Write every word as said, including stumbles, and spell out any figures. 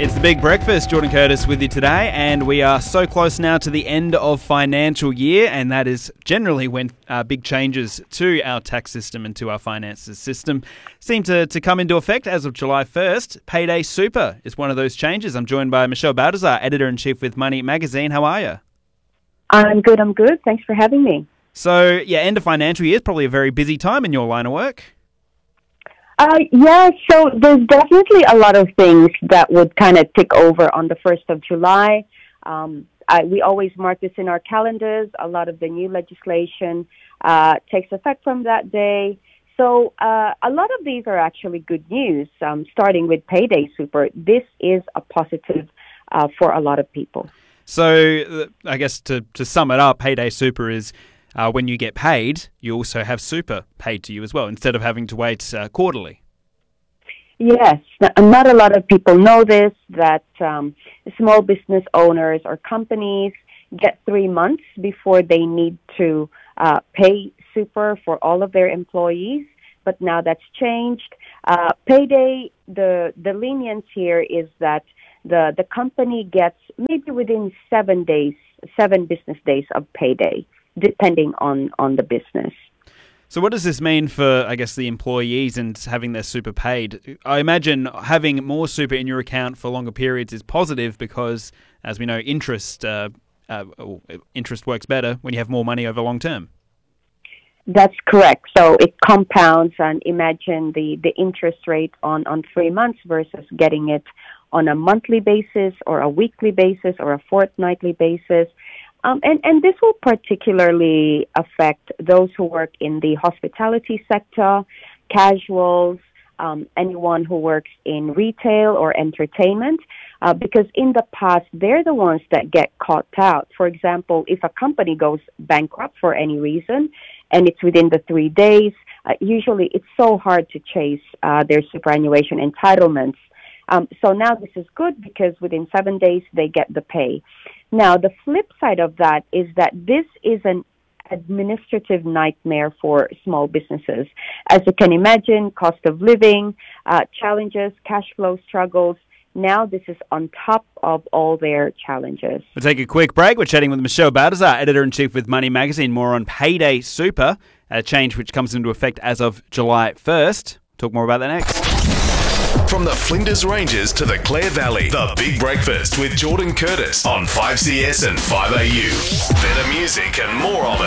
It's the Big Breakfast. Jordan Curtis with you today, and we are so close now to the end of financial year, and that is generally when uh, big changes to our tax system and to our finances system seem to, to come into effect as of July first. Payday Super is one of those changes. I'm joined by Michelle Baltazar, Editor-in-Chief with Money Magazine. How are you? I'm good, I'm good. Thanks for having me. So, yeah, end of financial year is probably a very busy time in your line of work. Uh, yeah, so there's definitely a lot of things that would kind of tick over on the first of July. Um, I, we always mark this in our calendars. A lot of the new legislation uh, takes effect from that day. So uh, a lot of these are actually good news, um, starting with Payday Super. This is a positive uh, for a lot of people. So uh, I guess to, to sum it up, Payday Super is Uh, when you get paid, you also have super paid to you as well, instead of having to wait uh, quarterly. Yes, not a lot of people know this, that um, small business owners or companies get three months before they need to uh, pay super for all of their employees, but now that's changed. Uh, payday, the, the lenience here is that the, the company gets maybe within seven days, seven business days of payday, depending on, on the business. So what does this mean for, I guess, the employees and having their super paid? I imagine having more super in your account for longer periods is positive because, as we know, interest uh, uh, interest works better when you have more money over long term. That's correct. So it compounds, and imagine the, the interest rate on, on three months versus getting it on a monthly basis or a weekly basis or a fortnightly basis. Um, and, and this will particularly affect those who work in the hospitality sector, casuals, um, anyone who works in retail or entertainment, uh, because in the past, they're the ones that get caught out. For example, if a company goes bankrupt for any reason, and it's within the three days, uh, usually it's so hard to chase uh, their superannuation entitlements. Um, so now this is good because within seven days, they get the pay. Now, the flip side of that is that this is an administrative nightmare for small businesses. As you can imagine, cost of living, uh, challenges, cash flow struggles. Now this is on top of all their challenges. We'll take a quick break. We're chatting with Michelle Baltazar, Editor-in-Chief with Money Magazine. More on Payday Super, a change which comes into effect as of July first. Talk more about that next. From the Flinders Ranges to the Clare Valley, The Big Breakfast with Jordan Curtis on five C S and five A U. Better music and more of it.